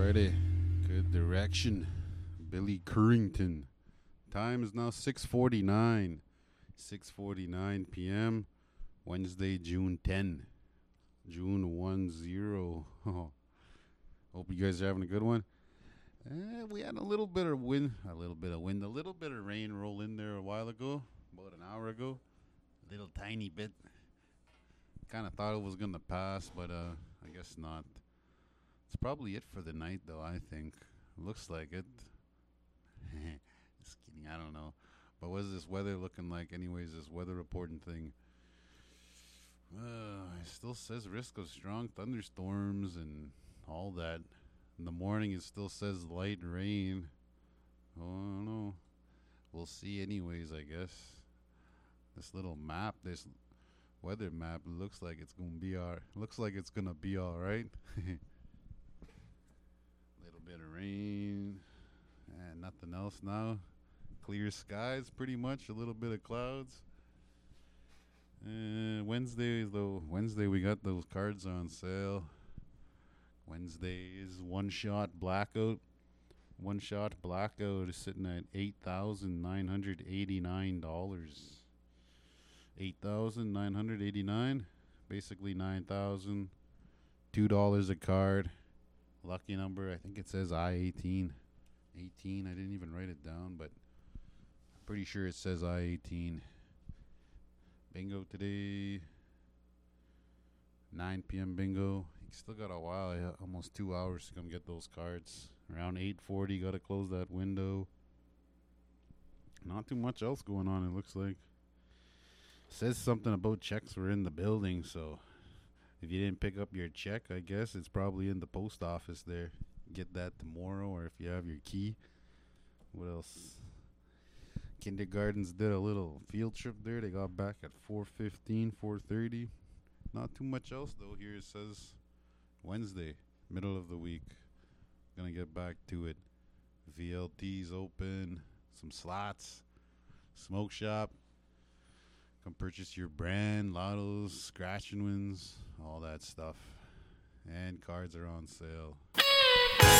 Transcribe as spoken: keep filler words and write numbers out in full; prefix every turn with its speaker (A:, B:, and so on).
A: Friday. Good direction. Billy Currington. Time is now six forty-nine. six forty-nine p.m. Wednesday, June tenth. June one zero. Hope you guys are having a good one. Eh, we had a little bit of wind. A little bit of wind. A little bit of rain roll in there a while ago. About an hour ago. A little tiny bit. Kind of thought it was going to pass, but uh, I guess not. It's probably it for the night, though, I think. Looks like it. Just kidding, I don't know. But what is this weather looking like anyways, this weather reporting thing? Uh, it still says risk of strong thunderstorms and all that. In the morning, it still says light rain. Oh, I don't know. We'll see anyways, I guess. This little map, this weather map, looks like it's gonna be all. Looks like it's gonna be all right. Little bit of rain and nothing else now. Clear skies, pretty much. A little bit of clouds. Uh, Wednesday, though. Wednesday, we got those cards on sale. Wednesday is one shot blackout. One shot blackout is sitting at eight thousand nine hundred eighty-nine dollars. Eight thousand nine hundred eighty-nine, basically nine thousand two dollars a card. Lucky number, I think it says I eighteen. eighteen, I didn't even write it down, but I'm pretty sure it says I eighteen. Bingo today, nine p.m. bingo. You still got a while, yeah, almost two hours to come get those cards. Around eight forty, got to close that window. Not too much else going on, it looks like. Says something about checks were in the building, so if you didn't pick up your check, I guess it's probably in the post office there. Get that tomorrow, or if you have your key. What else? Kindergartens did a little field trip there. They got back at four fifteen, four thirty. Not too much else, though. Here it says Wednesday, middle of the week. Gonna get back to it. V L T's open. Some slots. Smoke shop. Come purchase your brand, lottos, scratch and wins, all that stuff. And cards are on sale.